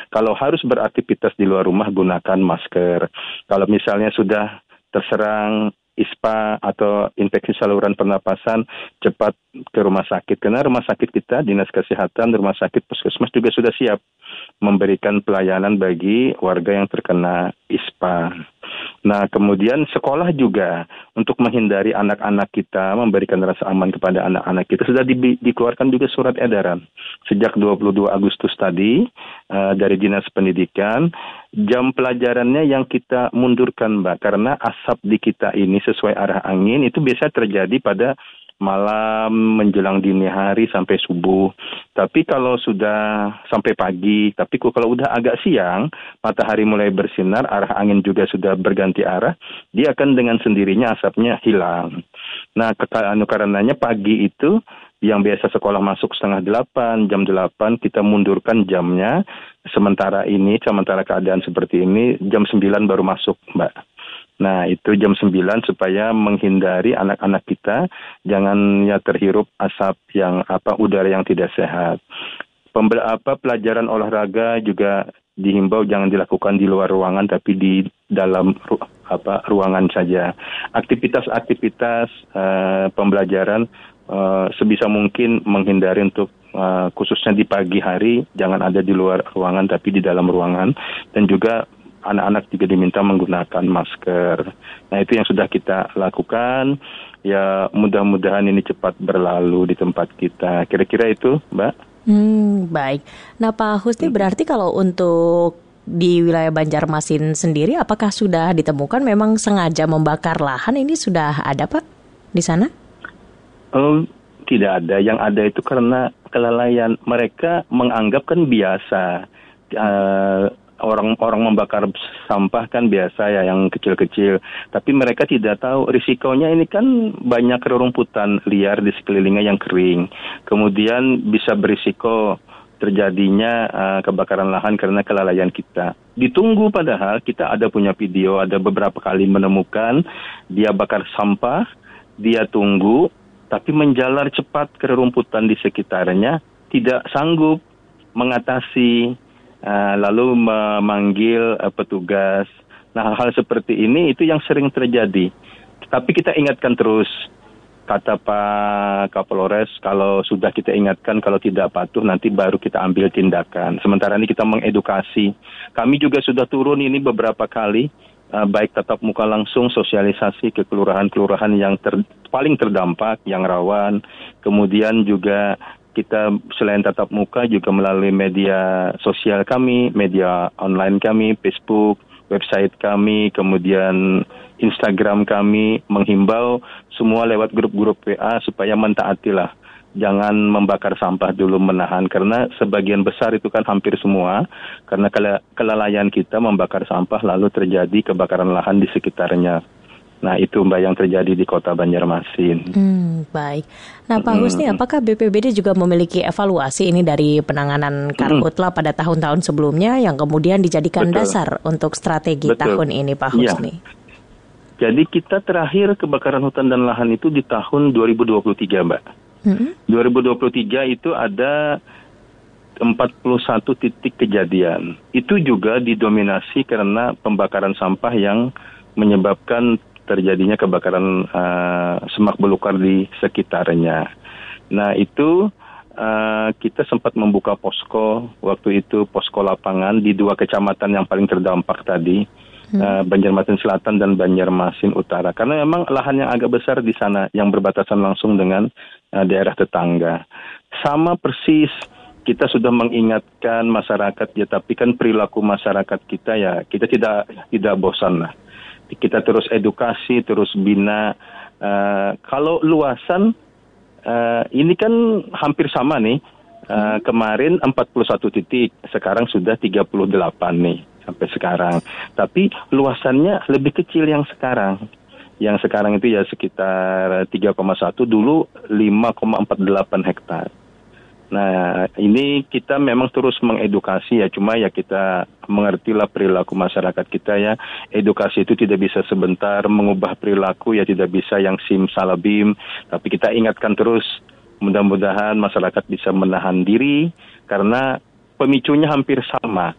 Kalau harus beraktivitas di luar rumah, gunakan masker. Kalau misalnya sudah terserang ISPA atau infeksi saluran pernapasan, cepat ke rumah sakit. Karena rumah sakit kita, Dinas Kesehatan, rumah sakit Puskesmas juga sudah siap memberikan pelayanan bagi warga yang terkena ISPA. Nah, kemudian sekolah juga untuk menghindari anak-anak kita, memberikan rasa aman kepada anak-anak kita, sudah dikeluarkan juga surat edaran. Sejak 22 Agustus tadi, dari Dinas Pendidikan, jam pelajarannya yang kita mundurkan, Mbak, karena asap di kita ini sesuai arah angin, itu biasa terjadi pada malam menjelang dini hari sampai subuh. Tapi kalau sudah sampai pagi, tapi kalau udah agak siang, matahari mulai bersinar, arah angin juga sudah berganti arah, dia akan dengan sendirinya asapnya hilang. Nah, karenanya pagi itu yang biasa sekolah masuk 7:30, jam 8, kita mundurkan jamnya. Sementara keadaan seperti ini, jam 9 baru masuk, Mbak. Nah, itu jam 9 supaya menghindari anak-anak kita jangan terhirup asap udara yang tidak sehat. Pelajaran olahraga juga dihimbau jangan dilakukan di luar ruangan tapi di dalam ruangan saja. Aktivitas pembelajaran sebisa mungkin menghindari untuk khususnya di pagi hari jangan ada di luar ruangan tapi di dalam ruangan, dan juga anak-anak juga diminta menggunakan masker. Nah, itu yang sudah kita lakukan. Ya, mudah-mudahan ini cepat berlalu di tempat kita. Kira-kira itu, Mbak. Baik. Nah, Pak Husni, berarti kalau untuk di wilayah Banjarmasin sendiri, apakah sudah ditemukan memang sengaja membakar lahan? Ini sudah ada, Pak, di sana? Tidak ada. Yang ada itu karena kelalaian. Mereka menganggap kan biasa. Orang membakar sampah kan biasa ya, yang kecil-kecil. Tapi mereka tidak tahu risikonya ini kan banyak rerumputan liar di sekelilingnya yang kering. Kemudian bisa berisiko terjadinya kebakaran lahan karena kelalaian kita. Ditunggu padahal kita ada punya video, ada beberapa kali menemukan dia bakar sampah, dia tunggu, tapi menjalar cepat ke rerumputan di sekitarnya, tidak sanggup mengatasi, lalu memanggil petugas. Nah, hal-hal seperti ini itu yang sering terjadi. Tapi kita ingatkan terus, kata Pak Kapolres, kalau sudah kita ingatkan, kalau tidak patuh nanti baru kita ambil tindakan. Sementara ini kita mengedukasi. Kami juga sudah turun ini beberapa kali, baik tatap muka langsung, sosialisasi ke kelurahan-kelurahan yang paling terdampak, yang rawan. Kemudian juga kita selain tatap muka juga melalui media sosial kami, media online kami, Facebook, website kami, kemudian Instagram kami, menghimbau semua lewat grup-grup WA supaya mentaatilah. Jangan membakar sampah dulu, menahan, karena sebagian besar itu kan hampir semua, karena kelalaian kita membakar sampah lalu terjadi kebakaran lahan di sekitarnya. Nah, itu, Mbak, yang terjadi di Kota Banjarmasin. Baik. Nah, Pak Husni, apakah BPBD juga memiliki evaluasi ini dari penanganan karhutla pada tahun-tahun sebelumnya yang kemudian dijadikan dasar untuk strategi tahun ini, Pak Husni? Ya. Jadi kita terakhir kebakaran hutan dan lahan itu di tahun 2023, Mbak. 2023 itu ada 41 titik kejadian. Itu juga didominasi karena pembakaran sampah yang menyebabkan terjadinya kebakaran semak belukar di sekitarnya. Nah, itu kita sempat membuka posko, waktu itu posko lapangan di 2 kecamatan yang paling terdampak tadi, Banjarmasin Selatan dan Banjarmasin Utara. Karena memang lahan yang agak besar di sana yang berbatasan langsung dengan daerah tetangga. Sama persis, kita sudah mengingatkan masyarakat ya, tapi kan perilaku masyarakat kita ya, kita tidak bosan lah. Kita terus edukasi, terus bina. Kalau luasan, ini kan hampir sama nih. Kemarin 41 titik, sekarang sudah 38 nih sampai sekarang. Tapi luasannya lebih kecil yang sekarang. Yang sekarang itu ya sekitar 3,1, dulu 5,48 hektar. Nah, ini kita memang terus mengedukasi ya, cuma ya kita mengertilah perilaku masyarakat kita ya. Edukasi itu tidak bisa sebentar, mengubah perilaku ya tidak bisa yang simsalabim, tapi kita ingatkan terus, mudah-mudahan masyarakat bisa menahan diri, karena pemicunya hampir sama.